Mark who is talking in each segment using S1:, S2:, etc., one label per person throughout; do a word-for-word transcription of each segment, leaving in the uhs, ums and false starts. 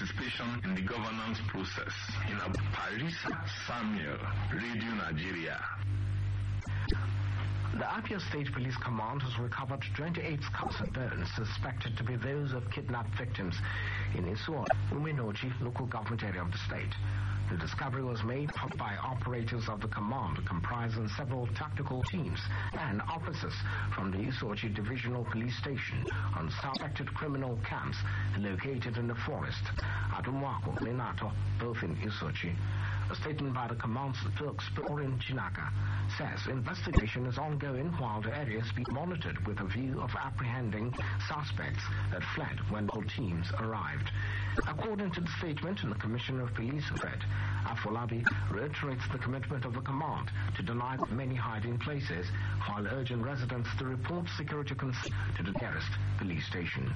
S1: participation in the governance process. In Paris, Samuel, Radio Nigeria.
S2: The Abia State Police Command has recovered twenty-eight skulls and bones suspected to be those of kidnapped victims in Isuo, Umenoji local government area of the state. The discovery was made by operators of the command, comprising several tactical teams and officers from the Isochi Divisional Police Station on suspected criminal camps located in the forest at Umwako, Minato, both in Isochi. A statement by the command's spokesperson Chinaka says investigation is ongoing while the area is being monitored with a view of apprehending suspects that fled when the teams arrived. According to the statement, the Commissioner of Police said, Afolabi reiterates the commitment of the command to deny many hiding places while urging residents to report security concerns to the nearest police station.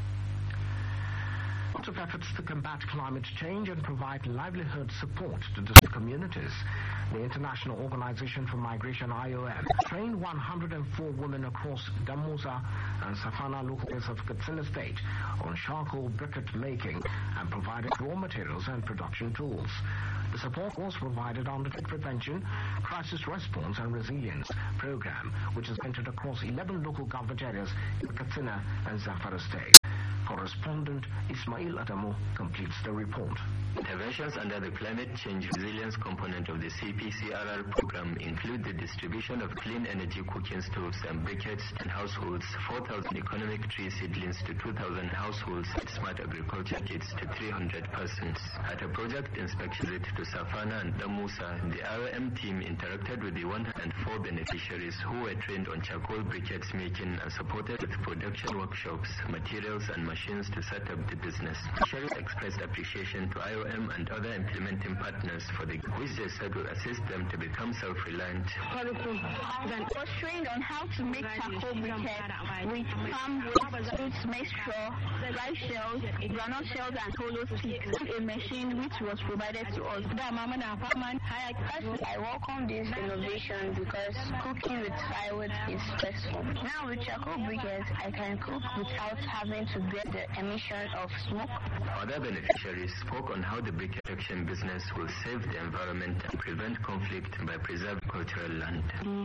S2: Of efforts to combat climate change and provide livelihood support to the communities, the International Organization for Migration I O M trained one hundred four women across Damusa and Safana local areas of Katsina State on charcoal briquette making and provided raw materials and production tools. The support was provided under the Prevention, Crisis Response and Resilience program, which is entered across eleven local government areas in Katsina and Zamfara State. Correspondent Ismail Adamu completes the report.
S3: Interventions under the climate change resilience component of the C P C R R program include the distribution of clean energy cooking stoves and briquettes in households, four thousand economic tree seedlings to two thousand households, and smart agriculture kits to three hundred persons. At a project inspection visit to Safana and Damusa, the R O M team interacted with the one hundred four beneficiaries who were trained on charcoal briquettes making and supported with production workshops, materials and machines to set up the business. Beneficiaries expressed appreciation to I O M and other implementing partners for the which they said will assist them to become self-reliant.
S4: I was trained on how to make charcoal briquettes with palm wood, fruits, maize straw, rice shells, granite shells and hollow sticks. A machine which was provided to us. I welcome this innovation because cooking with firewood is stressful. Now with charcoal briquettes, I can cook without having to bear the emission of smoke.
S3: Other beneficiaries spoke on how the briquette production business will save the environment and prevent conflict by preserving cultural land.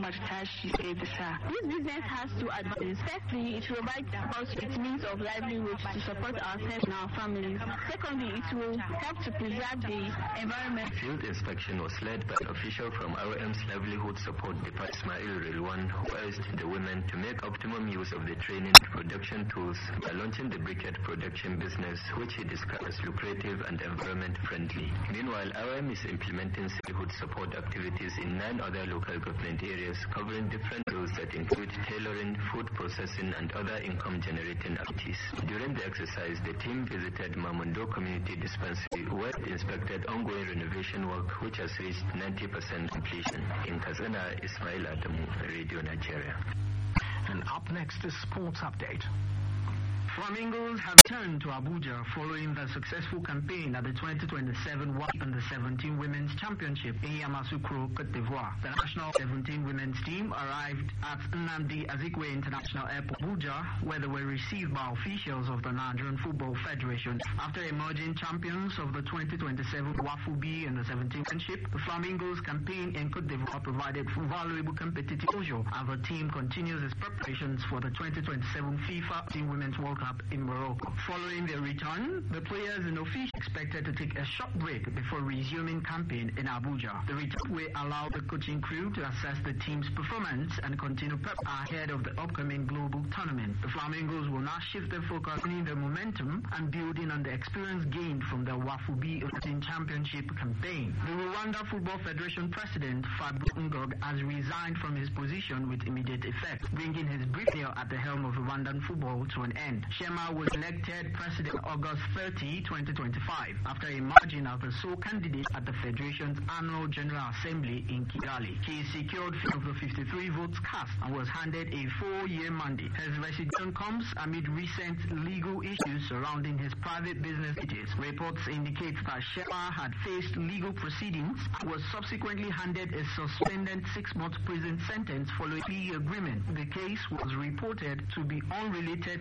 S4: This business has two advantages. Firstly, it provides us with means of livelihood to support ourselves and our families. Secondly, it will help to preserve the environment.
S3: Field inspection was led by an official from R O M's Livelihood Support Department, Ismail Rilwan, who urged the women to make optimum use of the training and production tools by launching the briquette production business, which he described as lucrative and environment friendly. Meanwhile, R O M is implementing livelihood support activities in nine other local government areas covering different roles that include tailoring, food processing and other income generating activities. During the exercise, the team visited Mamundo Community Dispensary where it inspected ongoing renovation work which has reached ninety percent completion. In Katsina, Ismail Adamu, Radio Nigeria.
S2: And up next is Sports Update.
S5: Flamingos have turned to Abuja following the successful campaign at the twenty twenty-seven World Under seventeen Women's Championship in Yamoussoukro, Cote d'Ivoire. The national seventeen women's team arrived at Nnamdi Azikiwe International Airport, Abuja, where they were received by officials of the Nigerian Football Federation. After emerging champions of the twenty twenty-seven WAFU-B and the seventeen Championship, the Flamingos campaign in Cote d'Ivoire provided valuable competitive exposure, and the team continues its preparations for the twenty twenty-seven FIFA Team Women's World Cup in Morocco. Following their return, the players and officials expected to take a short break before resuming campaign in Abuja. The return will allow the coaching crew to assess the team's performance and continue prep ahead of the upcoming global tournament. The Flamingos will now shift their focus on the momentum and building on the experience gained from the WAFU-B Championship campaign. The Rwanda Football Federation president, Fabio Ngog, has resigned from his position with immediate effect, bringing his brief tenure at the helm of Rwandan football to an end. Shema was elected president August thirtieth, twenty twenty-five, after emerging as the sole candidate at the Federation's annual General Assembly in Kigali. He secured fifty of the fifty-three votes cast and was handed a four-year mandate. His resignation comes amid recent legal issues surrounding his private business duties. Reports indicate that Shema had faced legal proceedings and was subsequently handed a suspended six-month prison sentence following a plea agreement. The case was reported to be unrelated